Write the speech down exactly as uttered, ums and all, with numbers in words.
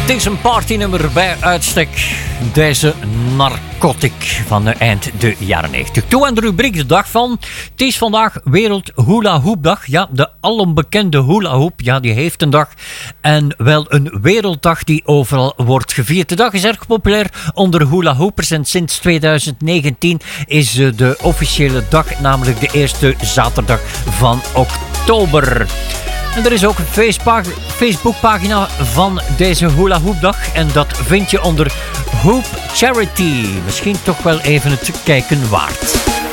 Het is een partynummer bij uitstek. Deze narcotic van de eind de jaren negentig. Toe aan de rubriek de dag van. Het is vandaag Wereld Hula Hoop Dag. Ja, de alombekende hula hoop. Ja, die heeft een dag. En wel een werelddag die overal wordt gevierd. De dag is erg populair onder hula hoopers. En sinds twintig negentien is de officiële dag, namelijk de eerste zaterdag van oktober. En er is ook een Facebookpagina van deze hula hoop dag. En dat vind je onder Hoop Charity. Misschien toch wel even het kijken waard.